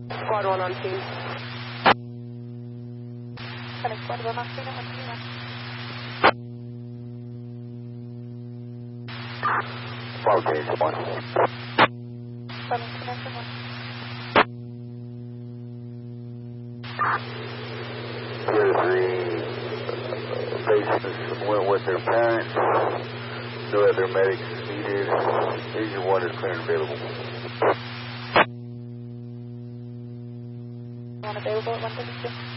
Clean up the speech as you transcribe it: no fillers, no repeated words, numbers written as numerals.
Squad 1 on scene. Squad 1 on scene, I'm on scene. Case 1. 7 connection 1. Tier 3 patients went with their parents. No other medics needed. Agent 1 is clear and available. Unavailable at 132.